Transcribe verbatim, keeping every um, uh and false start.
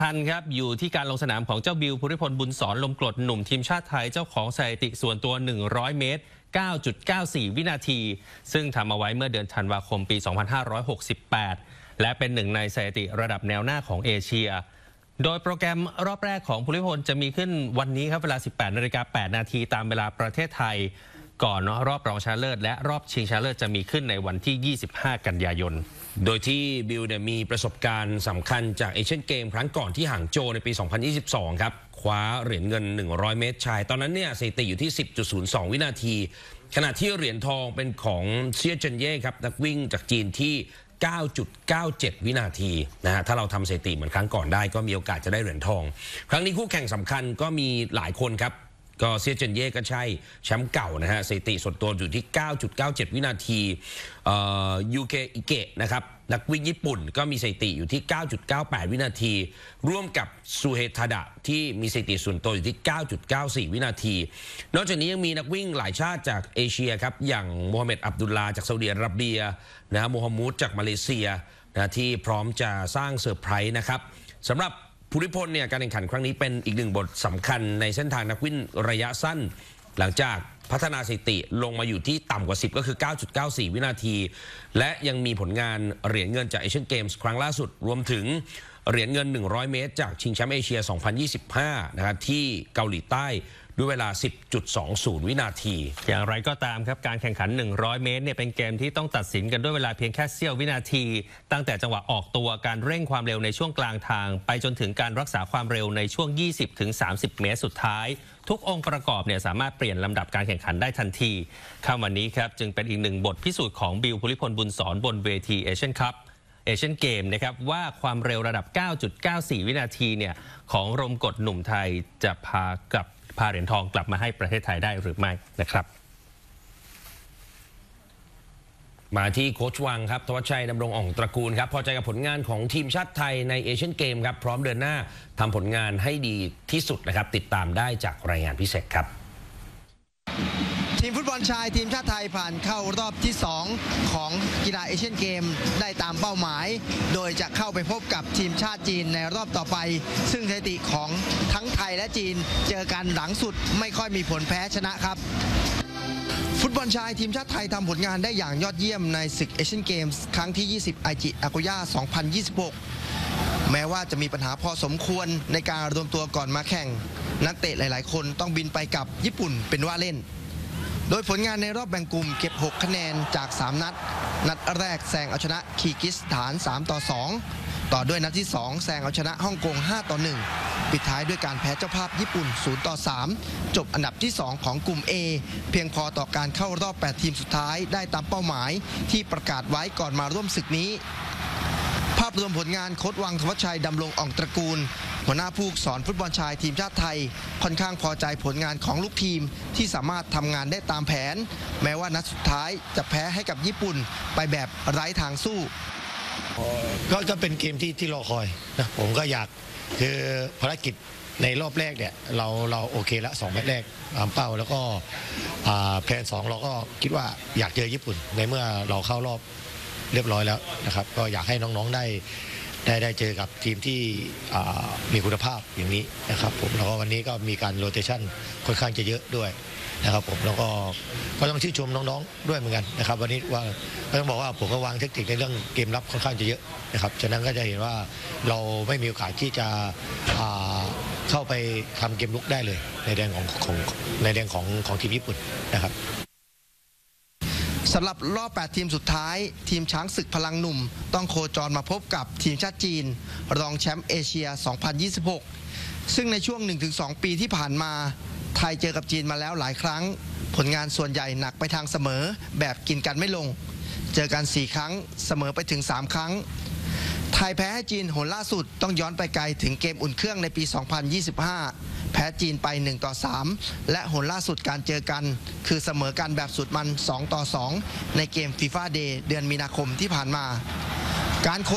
ทันครับอยู่ที่การลงสนามของเจ้าบิวภูริพลบุญสอนลมกรดหนุ่มทีมชาติไทยเจ้าของสถิติส่วนตัว หนึ่งร้อย เมตร เก้าจุดเก้าสี่ วินาทีซึ่งทำเอาไว้เมื่อเดือนธันวาคมปี สองพันห้าร้อยหกสิบแปด และเป็นหนึ่งในสถิติระดับแนวหน้าของเอเชียโดยโปรแกรมรอบแรกของภูริพลจะมีขึ้นวันนี้ครับเวลา สิบแปดนาฬิกาแปดนาทีตามเวลาประเทศไทยก่อนรอบรองชนะเลิศและรอบชิงชนะเลิศจะมีขึ้นในวันที่ ยี่สิบห้า กันยายนโดยที่บิลเนี่ยมีประสบการณ์สำคัญจากเอเชียนเกมครั้งก่อนที่หางโจวในปี สองพันยี่สิบสอง ครับคว้าเหรียญเงิน หนึ่งร้อย เมตรชายตอนนั้นเนี่ยสถิติอยู่ที่ สิบจุดศูนย์สอง วินาทีขณะที่เหรียญทองเป็นของเซียเจินเย่ครับนักวิ่งจากจีนที่ เก้าจุดเก้าเจ็ด วินาทีนะฮะถ้าเราทำสถิติเหมือนครั้งก่อนได้ก็มีโอกาสจะได้เหรียญทองครั้งนี้คู่แข่งสำคัญก็มีหลายคนครับก็เซียเจินเย่ก็ใช่แชมป์เก่านะฮะสถิติส่วนตัวอยู่ที่ เก้าจุดเก้าเจ็ด วินาทียูเกอิเกะนะครับนักวิ่งญี่ปุ่นก็มีสถิติอยู่ที่ เก้าจุดเก้าแปด วินาทีร่วมกับซูเฮทาดะที่มีสถิติส่วนตัวอยู่ที่ เก้าจุดเก้าสี่ วินาทีนอกจากนี้ยังมีนักวิ่งหลายชาติจากเอเชียครับอย่างโมฮัมเหม็ดอับดุลลาจากซาอุดิอาระเบียนะโมฮัมมุดจากมาเลเซียนะที่พร้อมจะสร้างเซอร์ไพรส์นะครับสำหรับภูริพลเนี่ยการแข่งขันครั้งนี้เป็นอีกหนึ่งบทสำคัญในเส้นทางนักวิ่งระยะสั้นหลังจากพัฒนาสถิติลงมาอยู่ที่ต่ำกว่าสิบก็คือ เก้าจุดเก้าสี่ วินาทีและยังมีผลงานเหรียญเงินจากเอเชียนเกมส์ครั้งล่าสุดรวมถึงเหรียญเงินหนึ่งร้อยเมตรจากชิงแชมป์เอเชียสองพันยี่สิบห้านะครับที่เกาหลีใต้ด้วยเวลา สิบจุดสองศูนย์ วินาทีอย่างไรก็ตามครับการแข่งขันหนึ่งร้อยเมตรเนี่ยเป็นเกมที่ต้องตัดสินกันด้วยเวลาเพียงแค่เสี้ยววินาทีตั้งแต่จังหวะออกตัวการเร่งความเร็วในช่วงกลางทางไปจนถึงการรักษาความเร็วในช่วง ยี่สิบถึงสามสิบ เมตรสุดท้ายทุกองค์ประกอบเนี่ยสามารถเปลี่ยนลำดับการแข่งขันได้ทันทีค่ำวันนี้ครับจึงเป็นอีกหนึ่งบทพิสูจน์ของบิวภูริพลบุญสอนบนเวทีเอเชียนคัพเอเชียนเกมนะครับว่าความเร็วระดับ เก้าจุดเก้าสี่ วินาทีเนี่ยของรมกฎหนุ่มไทยจะพากลับพาเหรียญทองกลับมาให้ประเทศไทยได้หรือไม่นะครับมาที่โค้ชวังครับธวัชชัยดำรงอ่องตระกูลครับพอใจกับผลงานของทีมชาติไทยในเอเชียนเกมครับพร้อมเดินหน้าทำผลงานให้ดีที่สุดนะครับติดตามได้จากรายงานพิเศษครับทีมฟุตบอลชายทีมชาติไทยผ่านเข้ารอบที่สองของกีฬาเอเชียนเกมได้ตามเป้าหมายโดยจะเข้าไปพบกับทีมชาติจีนในรอบต่อไปซึ่งสถิติของทั้งไทยและจีนเจอกันหลังสุดไม่ค่อยมีผลแพ้ชนะครับฟุตบอลชายทีมชาติไทยทำผลงานได้อย่างยอดเยี่ยมในศึกเอเชียนเกมส์ครั้งที่ยี่สิบไอจิอากุย่าสองพันยี่สิบหกแม้ว่าจะมีปัญหาพอสมควรในการรวมตัวก่อนมาแข่งนักเตะหลายๆคนต้องบินไปกับญี่ปุ่นเป็นว่าเล่นโดยผลงานในรอบแบ่งกลุ่มเก็บหกคะแนนจากสามนัดนัดแรกแซงเอาชนะคีร์กิสถานสามต่อสองต่อด้วยนัดที่สองแซงเอาชนะฮ่องกงห้าต่อหนึ่งปิดท้ายด้วยการแพ้เจ้าภาพญี่ปุ่นศูนย์ต่อสามจบอันดับที่สองของกลุ่ม A เพียงพอต่อการเข้ารอบแปดทีมสุดท้ายได้ตามเป้าหมายที่ประกาศไว้ก่อนมาร่วมศึกนี้ภาพรวมผลงานโค้ชวังธวัชชัยดำรงอ่องตระกูลหัวหน้าผู้สอนฟุตบอลชายทีมชาติไทยค่อนข้างพอใจผลงานของลูกทีมที่สามารถทำงานได้ตามแผนแม้ว่านัดสุดท้ายจะแพ้ให้กับญี่ปุ่นไปแบบไร้ทางสู้ก็ก็เป็นเกมที่ที่รอคอยนะผมก็อยากคือภารกิจในรอบแรกเนี่ยเราเราโอเคละสองแมตช์แรกตามเป้าแล้วก็แผนสองเราก็คิดว่าอยากเจอญี่ปุ่นในเมื่อเราเข้ารอบเรียบร้อยแล้วนะครับก็อยากให้น้องๆได้ได้ได้เจอกับทีมที่มีคุณภาพอย่างนี้นะครับผมแล้วก็วันนี้ก็มีการโรเตชันค่อนข้างจะเยอะด้วยนะครับผมแล้วก็ก็ต้องชื่นชมน้องๆด้วยเหมือนกันนะครับวันนี้ว่าต้องบอกว่าผมก็วางเทคนิคในเรื่องเกมรับค่อนข้างจะเยอะนะครับฉะนั้นก็จะเห็นว่าเราไม่มีโอกาสที่จะเข้าไปทำเกมลุกได้เลยในแดนของของในแดนของของทีมญี่ปุ่นนะครับสำหรับรอบแปดทีมสุดท้ายทีมช้างศึกพลังหนุ่มต้องโคจรมาพบกับทีมชาติจีนรองแชมป์เอเชียสองพันยี่สิบหกซึ่งในช่วง หนึ่งถึงสอง ปีที่ผ่านมาไทยเจอกับจีนมาแล้วหลายครั้งผลงานส่วนใหญ่หนักไปทางเสมอแบบกินกันไม่ลงเจอกันสี่ครั้งเสมอไปถึงสามครั้งไทยแพ้ให้จีนหนล่าสุดต้องย้อนไปไกลถึงเกมอุ่นเครื่องในปี สองพันยี่สิบห้า แพ้จีนไปหนึ่งต่อสามและหนล่าสุดการเจอกันคือเสมอกันแบบสุดมันสองต่อสองในเกมฟีฟ่าเดย์เดือนมีนาคมที่ผ่านมาการ